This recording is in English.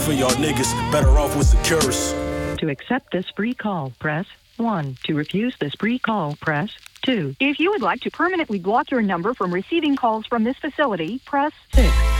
for y'all niggas. Better off with Securus. To accept this free call, press 1. To refuse this free call, press 2. If you would like to permanently block your number from receiving calls from this facility, press 6.